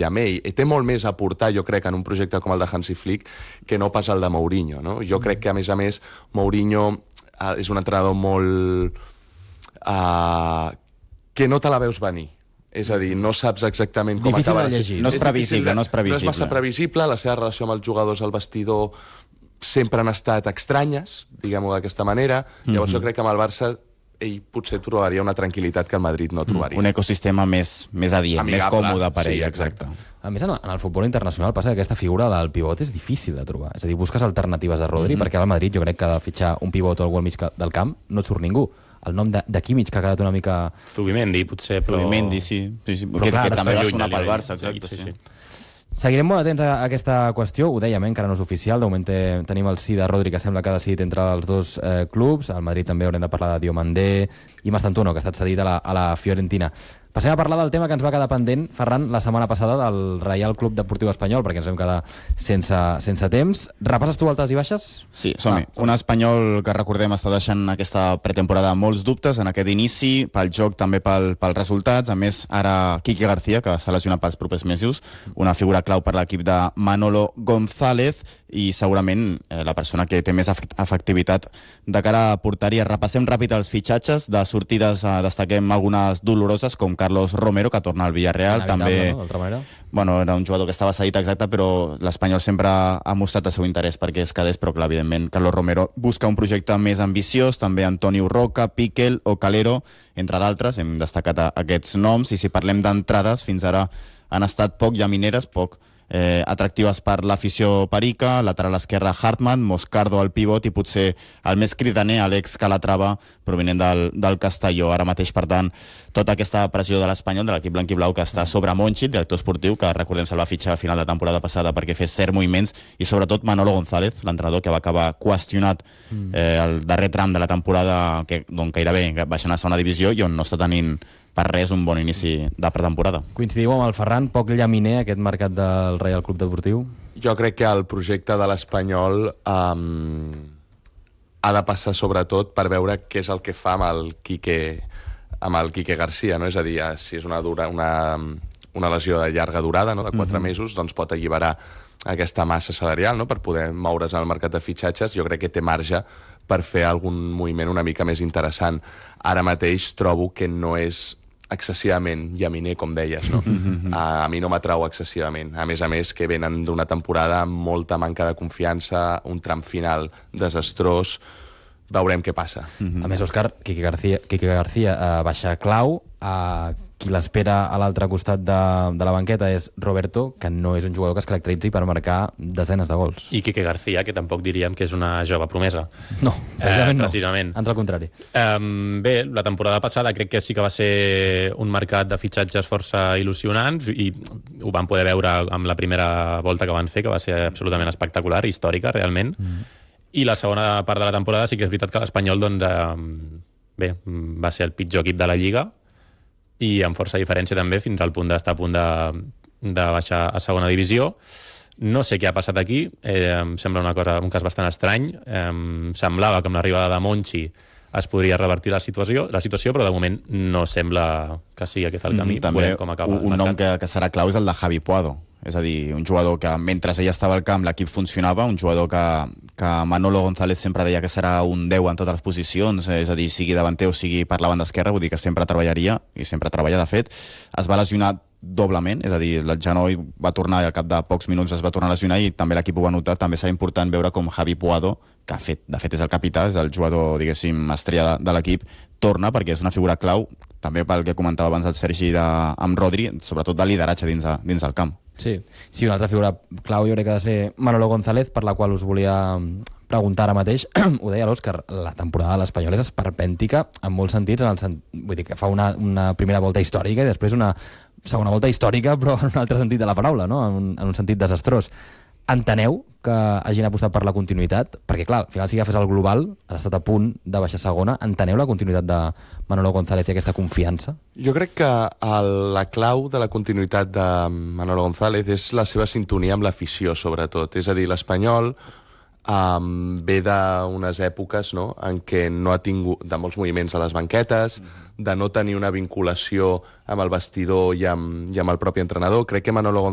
treballar amb ell. I té molt més a aportar, jo crec, en un projecte com el de Hansi Flick que no pas el de Mourinho, no? Jo crec que, a més, Mourinho és un entrenador molt... que no te la veus venir. És a dir, no saps exactament com Difícil acaba de llegir. No és previsible, no és No és previsible. massa previsible, la seva relació amb els jugadors al vestidor sempre han estat estranyes, diguem-ho d'aquesta manera. Llavors jo crec que amb el Barça ell potser trobaria una tranquil·litat que el Madrid no trobaria. Un ecosistema més adient, Amigable, més còmode per sí, ell, exacte. A més, en el futbol internacional passa que aquesta figura del pivot és difícil de trobar. És a dir, busques alternatives a Rodri, perquè al Madrid jo crec que ha de fitxar un pivot o algú al mig del camp no et surt ningú. El nom de Kimmich, que ha quedat una mica... Zubimendi, potser, però... Zubimendi, sí. Però Que clar, també va lluny sonar a pel nivell. Barça, exacte, sí. Seguirem molt atents a aquesta qüestió, ho dèiem, encara no és oficial, de moment tenim el sí de Rodri, que sembla que ha decidit entre els dos clubs, al Madrid també haurem de parlar de Diomandé i Mastantuono, que ha estat cedit a la Fiorentina. Passem a parlar del tema que ens va quedar pendent, Ferran, la setmana passada del Reial Club Deportiu Espanyol, perquè ens vam quedar sense temps. Repasses tu altes i baixes? Sí, som-hi. Un espanyol que recordem està deixant aquesta pretemporada molts dubtes en aquest inici, pel joc també pels resultats. A més, ara Quique García, que s'ha lesionat pels propers mesos, una figura clau per l'equip de Manolo González i segurament la persona que té més efectivitat de cara a porteria. Repassem ràpid els fitxatges. De sortides destaquem algunes doloroses, com Carlos Romero, que torna al Villarreal. També, no? D'altra manera. Bueno, era un jugador que estava cedit exacte, però l'Espanyol sempre ha mostrat el seu interès perquè es quedés, però clar, evidentment, Carlos Romero busca un projecte més ambiciós, també Antonio Roca, Piquel o Calero, entre d'altres, hem destacat aquests noms, i si parlem d'entrades, fins ara han estat poc llamineres, poc atractives per l'afició perica, lateral esquerra Hartmann, Moscardo al pivot i potser el més cridaner, Alex Calatrava, provinent del Castelló. Ara mateix, per tant, tota aquesta pressió de l'Espanyol, de l'equip blanquiblau, que està sobre Monchi, director esportiu, que recordem se'l va fitxar a final de temporada passada perquè fes cert moviments, i sobretot Manolo González, l'entrenador que va acabar qüestionat el darrer tram de la temporada, que gairebé baixant a segona divisió i on no està tenint per res un bon inici de pretemporada. Coincidiu amb el Ferran, poc llaminer aquest mercat del Reial Club Deportiu? Jo crec que el projecte de l'Espanyol ha de passar sobretot per veure què és el que fa amb el Quique García, no? És a dir, si és una lesió de llarga durada, no? De 4 mesos, doncs pot alliberar aquesta massa salarial, no? Per poder moure's en el mercat de fitxatges. Jo crec que té marge per fer algun moviment una mica més interessant. Ara mateix trobo que no és excessivament llaminer, com deies, no? A mi no m'atrau excessivament. A més, que venen d'una temporada amb molta manca de confiança, un tram final desastrós. Veurem què passa. A més, Òscar, Quique García baixa clau. Qui l'espera a l'altre costat de la banqueta és Roberto, que no és un jugador que es caracteritzi per marcar desenes de gols. I Quique García, que tampoc diríem que és una jove promesa. No, precisament no. Precisament. Ans al contrari. Bé, la temporada passada crec que sí que va ser un mercat de fitxatges força il·lusionants i ho vam poder veure amb la primera volta que van fer, que va ser absolutament espectacular, històrica, realment. I la segona part de la temporada sí que és veritat que l'Espanyol, doncs, va ser el pitjor equip de la Lliga, i amb força diferència també, fins al punt d'estar a punt de baixar a segona divisió. No sé què ha passat aquí, em sembla un cas bastant estrany. Semblava que amb l'arribada de Monchi es podria revertir la situació, però de moment no sembla que sigui aquest el camí. També com acaba un nom que serà clau és el de Javi Puado. És a dir, un jugador que mentre ell estava al camp l'equip funcionava, un jugador que Manolo González sempre deia que serà un 10 en totes les posicions, és a dir, sigui davanter o sigui per la banda esquerra, vull dir que sempre treballaria, i sempre treballa, de fet. Es va lesionar doblement, és a dir, el genoll va tornar i al cap de pocs minuts es va tornar a lesionar i també l'equip ho va notar. També serà important veure com Javi Puado, que de fet és el capità, és el jugador, diguéssim, estrella de l'equip, torna, perquè és una figura clau, també pel que comentava abans el Sergi amb Rodri, sobretot de lideratge dins del camp. Sí, una altra figura clau jo crec que ha de ser Manolo González, per la qual us volia preguntar ara mateix. Ho deia l'Òscar, la temporada de l'Espanyol és esperpèntica en molts sentits, vull dir que fa una primera volta històrica i després una segona volta històrica, però en un altre sentit de la paraula, no? En un sentit desastrós. Enteneu que hagin apostat per la continuïtat? Perquè, clar, al final, si agafes el global, ha estat a punt de baixar segona. Enteneu la continuïtat de Manolo González i aquesta confiança? Jo crec que la clau de la continuïtat de Manolo González és la seva sintonia amb l'afició, sobretot. És a dir, l'Espanyol ve d'unes èpoques, no?, en què no ha tingut de molts moviments a les banquetes, de no tenir una vinculació amb el vestidor i amb el propi entrenador. Crec que Manolo